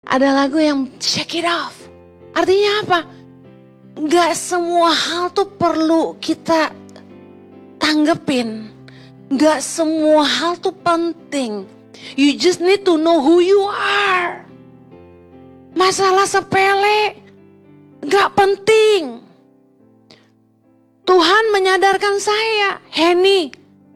Ada lagu yang shake it off. Artinya apa? Gak semua hal tuh perlu kita tanggepin. Gak semua hal tuh penting. You just need to know who you are. Masalah sepele gak penting. Tuhan menyadarkan saya, Henny,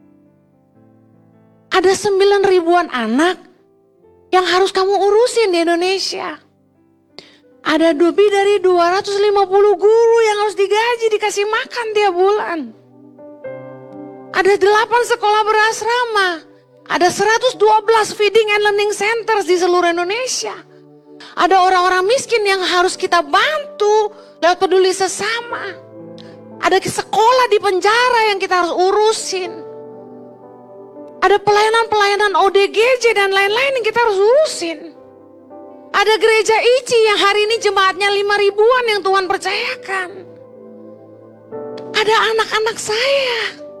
ada 9.000-an anak yang harus kamu urusin di Indonesia. Ada lebih dari 250 guru yang harus digaji, dikasih makan tiap bulan. Ada 8 sekolah berasrama. Ada 112 feeding and learning centers di seluruh Indonesia. Ada orang-orang miskin yang harus kita bantu lewat peduli sesama. Ada sekolah di penjara yang kita harus urusin. Ada pelayanan-pelayanan ODGJ dan lain-lain yang kita harus urusin. Ada gereja ICI yang hari ini jemaatnya 5.000-an yang Tuhan percayakan. Ada anak-anak saya.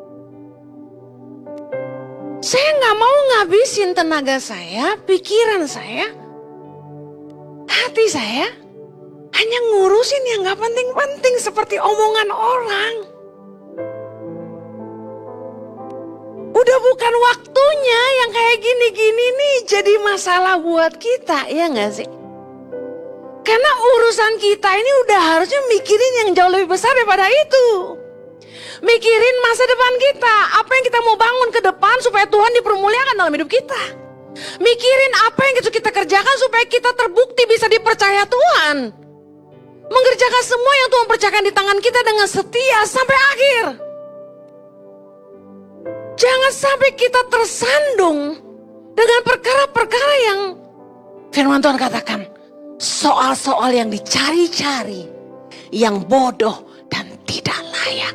Saya gak mau ngabisin tenaga saya, pikiran saya, hati saya, hanya ngurusin yang gak penting-penting seperti omongan orang. Udah bukan waktunya yang kayak gini-gini nih jadi masalah buat kita, ya gak sih? Karena urusan kita ini udah harusnya mikirin yang jauh lebih besar daripada itu. Mikirin masa depan kita, apa yang kita mau bangun ke depan supaya Tuhan dipermuliakan dalam hidup kita. Mikirin apa yang kita kerjakan supaya kita terbukti bisa dipercaya Tuhan. Mengerjakan semua yang Tuhan percayakan di tangan kita dengan setia sampai akhir. Jangan sampai kita tersandung dengan perkara-perkara yang firman Tuhan katakan, soal-soal yang dicari-cari, yang bodoh dan tidak layak.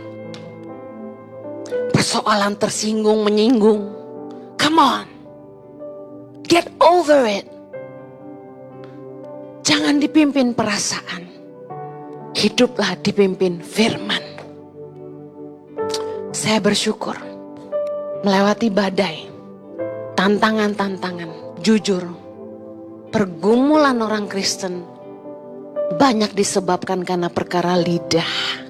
Persoalan tersinggung, menyinggung. Come on. Get over it. Jangan dipimpin perasaan. Hiduplah dipimpin firman. Saya bersyukur melewati badai, tantangan-tantangan, jujur. Pergumulan orang Kristen banyak disebabkan karena perkara lidah.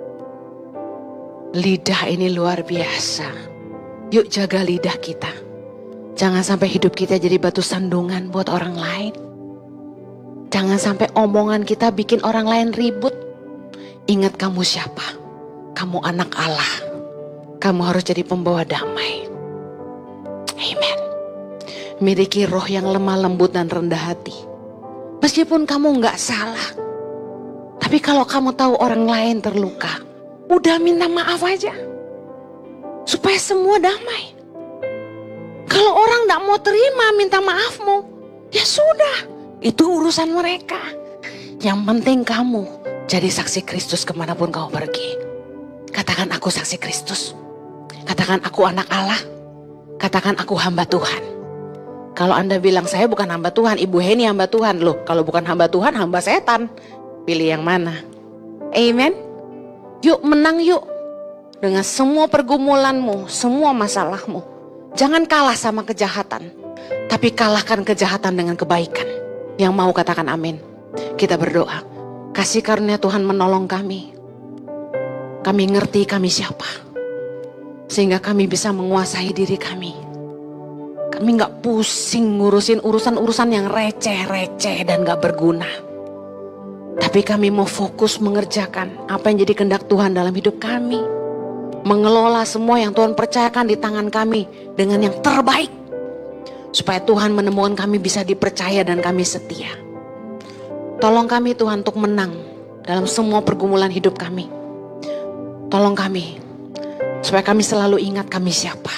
Lidah ini luar biasa. Yuk jaga lidah kita. Jangan sampai hidup kita jadi batu sandungan buat orang lain. Jangan sampai omongan kita bikin orang lain ribut. Ingat kamu siapa? Kamu anak Allah. Kamu harus jadi pembawa damai. Amen. Miliki roh yang lemah lembut dan rendah hati. Meskipun kamu gak salah. Tapi kalau kamu tahu orang lain terluka, udah minta maaf aja. Supaya semua damai. Kalau orang gak mau terima minta maafmu, ya sudah. Itu urusan mereka. Yang penting kamu jadi saksi Kristus kemanapun kau pergi. Katakan aku saksi Kristus. Katakan aku anak Allah. Katakan aku hamba Tuhan. Kalau Anda bilang saya bukan hamba Tuhan, Ibu Henny hamba Tuhan. Loh, kalau bukan hamba Tuhan, hamba setan. Pilih yang mana? Amen. Yuk menang yuk. Dengan semua pergumulanmu, semua masalahmu. Jangan kalah sama kejahatan. Tapi kalahkan kejahatan dengan kebaikan. Yang mau katakan amin. Kita berdoa. Kasih karunia Tuhan menolong kami. Kami ngerti kami siapa. Sehingga kami bisa menguasai diri kami. Kami gak pusing ngurusin urusan-urusan yang receh-receh dan gak berguna. Tapi kami mau fokus mengerjakan apa yang jadi kehendak Tuhan dalam hidup kami. Mengelola semua yang Tuhan percayakan di tangan kami dengan yang terbaik. Supaya Tuhan menemukan kami bisa dipercaya dan kami setia. Tolong kami Tuhan untuk menang dalam semua pergumulan hidup kami. Tolong kami supaya kami selalu ingat kami siapa.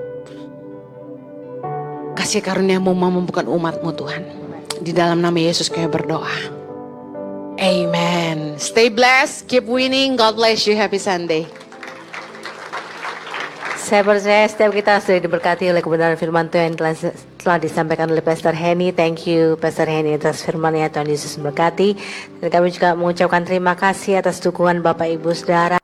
Kasih karunia-Mu memampukan umat-Mu Tuhan. Di dalam nama Yesus kami berdoa. Amen. Stay blessed, keep winning. God bless you. Happy Sunday. Saya percaya setiap kita sudah diberkati oleh kebenaran firman Tuhan yang telah disampaikan oleh Pastor Henny. Thank you Pastor Henny atas firman-Nya. Tuhan Yesus memberkati. Dan kami juga mengucapkan terima kasih atas dukungan Bapak Ibu Saudara.